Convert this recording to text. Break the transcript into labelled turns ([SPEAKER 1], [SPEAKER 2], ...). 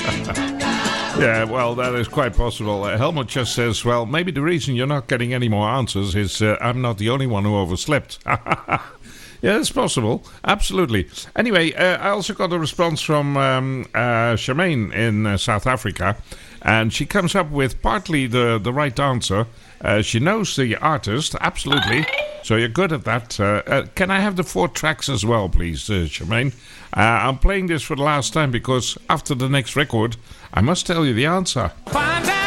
[SPEAKER 1] Yeah, well, that is quite possible. Helmut just says, well, maybe the reason you're not getting any more answers is I'm not the only one who overslept. Yeah, it's possible. Absolutely. Anyway, I also got a response from Charmaine in South Africa, and she comes up with partly the right answer. She knows the artist, absolutely. So you're good at that. Can I have the 4 tracks as well, please, Charmaine? I'm playing this for the last time because after the next record, I must tell you the answer. Find out.